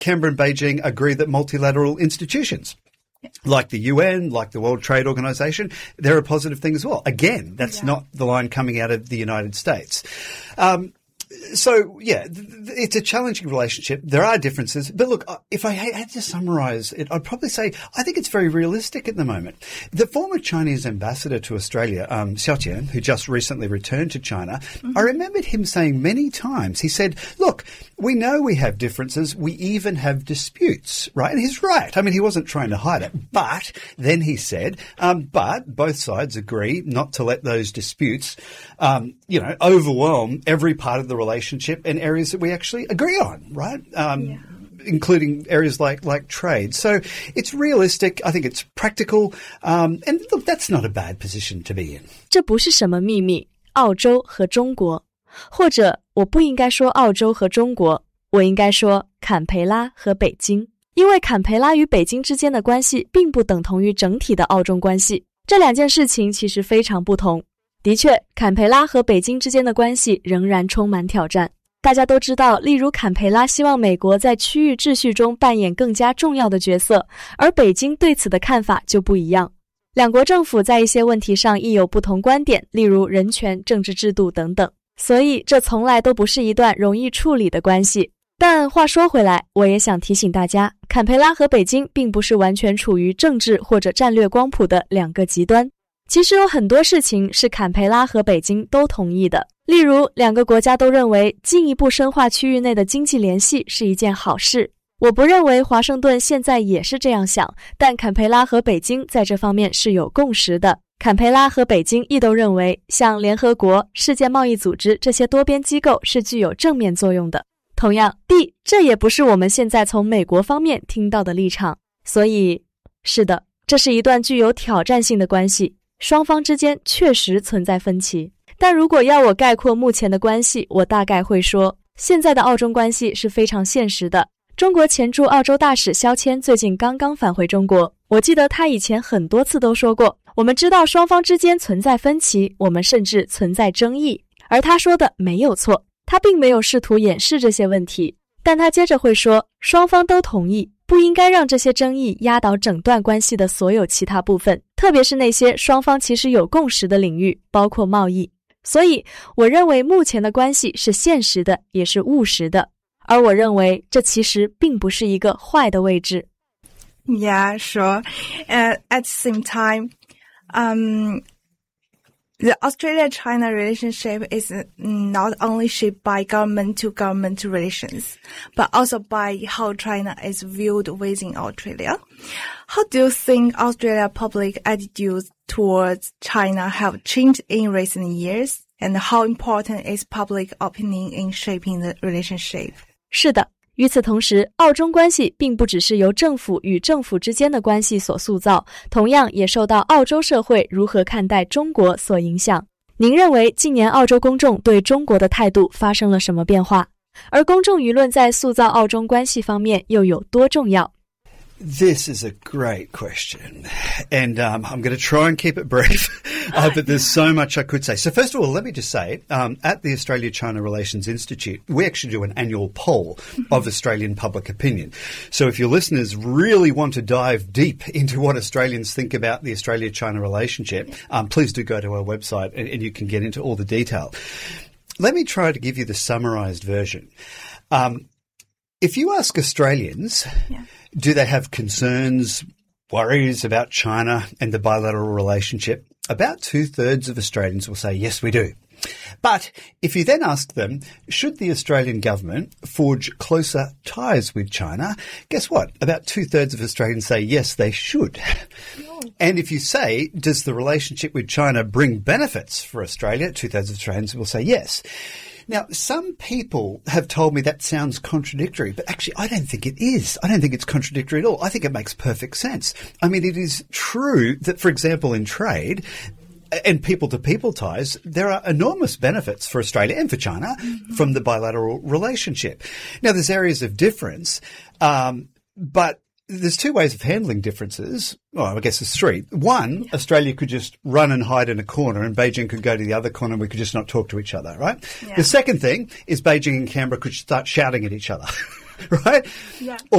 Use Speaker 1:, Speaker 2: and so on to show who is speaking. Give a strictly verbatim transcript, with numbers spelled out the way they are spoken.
Speaker 1: Canberra and Beijing agree that multilateral institutions like the U N, like the World Trade Organization, they're a positive thing as well. Again, that's yeah. not the line coming out of the United States. Um, So, yeah, it's a challenging relationship. There are differences. But look, if I had to summarize it, I'd probably say I think it's very realistic at the moment. The former Chinese ambassador to Australia, um, Xiao Tian, who just recently returned to China, mm-hmm. I remembered him saying many times, he said, look, we know we have differences. We even have disputes, right? And he's right. I mean, he wasn't trying to hide it. But then he said, um, but both sides agree not to let those disputes, um, you know, overwhelm every part of the relationship and areas that we actually agree on, right? Um, yeah. Including areas like, like trade. So it's realistic. I think it's practical. Um, and look, that's not a bad position to be in.
Speaker 2: 这不是什么秘密，澳洲和中国，或者我不应该说澳洲和中国，我应该说坎培拉和北京。因为坎培拉与北京之间的关系并不等同于整体的澳中关系，这两件事情其实非常不同。的确，坎培拉和北京之间的关系仍然充满挑战。大家都知道，例如坎培拉希望美国在区域秩序中扮演更加重要的角色，而北京对此的看法就不一样。两国政府在一些问题上亦有不同观点，例如人权、政治制度等等。所以这从来都不是一段容易处理的关系。但话说回来，我也想提醒大家，坎培拉和北京并不是完全处于政治或者战略光谱的两个极端。其实有很多事情是坎培拉和北京都同意的，例如两个国家都认为进一步深化区域内的经济联系是一件好事。我不认为华盛顿现在也是这样想，但坎培拉和北京在这方面是有共识的。坎培拉和北京亦都认为，像联合国、世界贸易组织这些多边机构是具有正面作用的。同样 ，D 这也不是我们现在从美国方面听到的立场。所以，是的，这是一段具有挑战性的关系。双方之间确实存在分歧，但如果要我概括目前的关系，我大概会说，现在的澳中关系是非常现实的。中国前驻澳洲大使肖谦最近刚刚返回中国，我记得他以前很多次都说过，我们知道双方之间存在分歧，我们甚至存在争议，而他说的没有错，他并没有试图掩饰这些问题，但他接着会说，双方都同意不应该让这些争议压倒整段关系的所有其他部分，特别是那些双方其实有共识的领域，包括贸易。所以我认为目前的关系是现实的，也是务实的，而我认为这其实并不是一个坏的位置。
Speaker 3: Yeah, sure. Uh, at the same time, um, the Australia-China relationship is not only shaped by government-to-government relations, but also by how China is viewed within Australia. How do you think Australia's public attitudes towards China have changed in recent years? And how important is public opinion in shaping the relationship?
Speaker 2: 是的，与此同时，澳中关系并不只是由政府与政府之间的关系所塑造，同样也受到澳洲社会如何看待中国所影响。您认为近年澳洲公众对中国的态度发生了什么变化？而公众舆论在塑造澳中关系方面又有多重要？
Speaker 1: This is a great question, and um, I'm going to try and keep it brief, uh, but there's so much I could say. So first of all, let me just say, um, at the Australia-China Relations Institute, we actually do an annual poll of Australian public opinion. So if your listeners really want to dive deep into what Australians think about the Australia-China relationship, um, please do go to our website and, and you can get into all the detail. Let me try to give you the summarised version. Um, if you ask Australians... Yeah. Do they have concerns, worries about China and the bilateral relationship? About two-thirds of Australians will say, yes, we do. But if you then ask them, should the Australian government forge closer ties with China? Guess what? About two-thirds of Australians say, yes, they should. Oh. And if you say, does the relationship with China bring benefits for Australia? Two-thirds of Australians will say yes. Now, some people have told me that sounds contradictory, but actually I don't think it is. I don't think it's contradictory at all. I think it makes perfect sense. I mean, it is true that, for example, in trade and people-to-people ties, there are enormous benefits for Australia and for China mm-hmm. from the bilateral relationship. Now, there's areas of difference, um, but there's two ways of handling differences. Well, I guess there's three. One, yeah. Australia could just run and hide in a corner and Beijing could go to the other corner and we could just not talk to each other, right? Yeah. The second thing is Beijing and Canberra could start shouting at each other, right?
Speaker 3: Yeah.
Speaker 1: Or